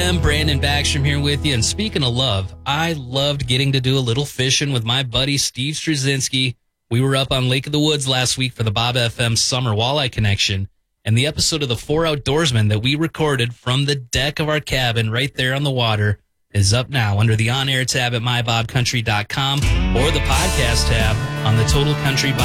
FM, Brandon Backstrom here with you. And speaking of love, I loved getting to do a little fishing with my buddy Steve Straczynski. We were up on Lake of the Woods last week for the Bob FM Summer Walleye Connection. And the episode of The Four Outdoorsmen that we recorded from the deck of our cabin right there on the water is up now under the on-air tab at mybobcountry.com or the podcast tab on the Total Country Bob